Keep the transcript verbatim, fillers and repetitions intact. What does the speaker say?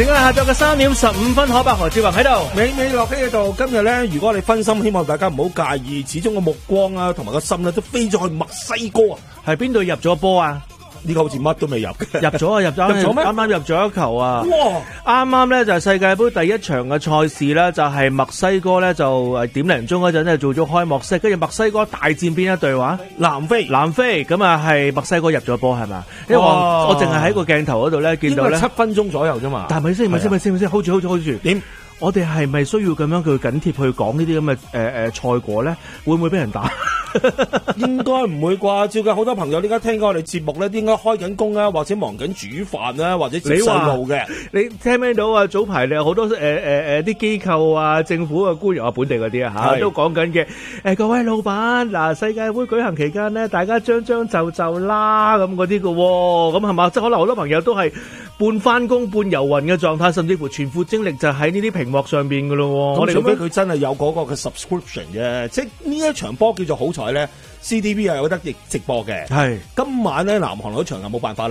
時間下晝嘅三點十五分，可伯何志宏喺度， 美美樂喺度。今日咧，如果你分心，希望大家唔好介意。始終個目光啊，同埋個心咧，都飛咗去墨西哥啊。 係邊度入咗波啊？ 呢個好似乜都未入嘅， 入咗啊！入咗， 入咗咩？ 啱啱入咗一球啊！ 哇！ 啱啱咧就係世界盃第一場嘅賽事啦，就係墨西哥咧就誒點零鐘嗰陣咧做咗開幕式，跟住墨西哥大戰邊一隊話？ 南非， 南非咁啊係墨西哥入咗波係嘛？因為我我淨係喺個鏡頭嗰度咧見到咧七分鐘左右啫嘛。 但係咪先？咪先？咪先？咪先？hold 住，hold 住，hold 住。 點？ 我哋係咪需要咁樣佢緊貼去講呢啲咁嘅誒誒賽果咧？會唔會俾人打？ 應該唔會啩？照計好多朋友而家聽緊我哋節目咧，應該開緊工啊，或者忙緊煮飯啊，或者接細路嘅。 你聽唔聽到啊？早排你有好多誒誒誒啲機構啊、政府嘅官員啊、本地嗰啲啊嚇，都講緊嘅。誒各位老闆，嗱世界盃舉行期間咧，大家將將就就啦咁嗰啲嘅喎，咁係嘛？即係可能好多朋友都係半翻工半遊魂嘅狀態，甚至乎全副精力就喺呢啲屏幕上邊嘅咯。 我哋除非佢真係有嗰個嘅 subscription 嘅，即係呢一場波叫做好彩咧 ，C D V 係有得直直播嘅。 係今晚咧，南韓嗰場係冇辦法。